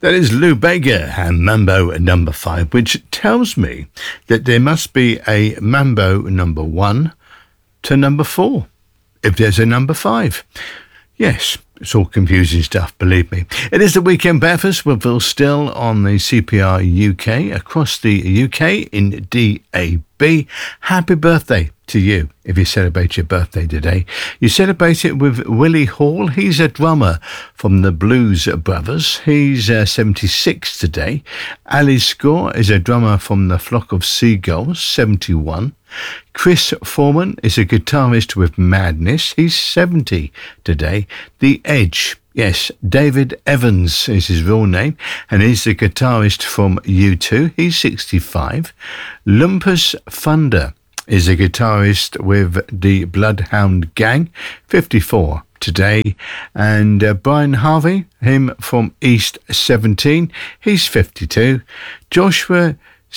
That is Lou Bega and Mambo number 5, which tells me that there must be a Mambo number 1 to number 4, if there's a number 5. Yes, it's all confusing stuff, believe me. It is the Weekend Breakfast with Phil Still on the CPR UK, across the UK in DAB. Happy birthday to you if you celebrate your birthday today. You celebrate it with Willie Hall. He's a drummer from the Blues Brothers. He's 76 today. Ali Score is a drummer from the Flock of Seagulls, 71. Chris Foreman is a guitarist with Madness. He's 70 today. The Edge. Yes, David Evans is his real name, and he's the guitarist from U2. He's 65. Lumpus Thunder is a guitarist with the Bloodhound Gang, 54 today. And Brian Harvey, him from East 17, he's 52. Joshua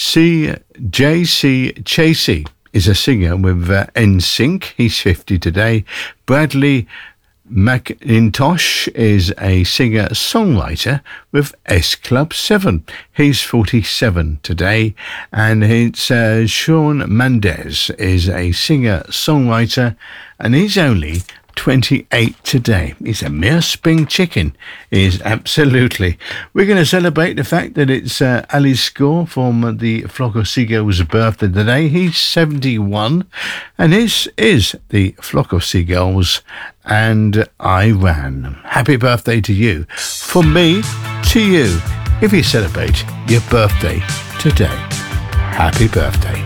J.C. Chasey is a singer with NSYNC. He's 50 today. Bradley McIntosh is a singer-songwriter with S Club 7. He's 47 today. And it's Shawn Mendes is a singer-songwriter, and he's only 28 today. He's a mere spring chicken. He is absolutely. We're going to celebrate the fact that it's Ali Score from the Flock of Seagulls' birthday today. He's 71, and this is the Flock of Seagulls and I Ran. Happy birthday to you. From me to you, if you celebrate your birthday today. Happy birthday.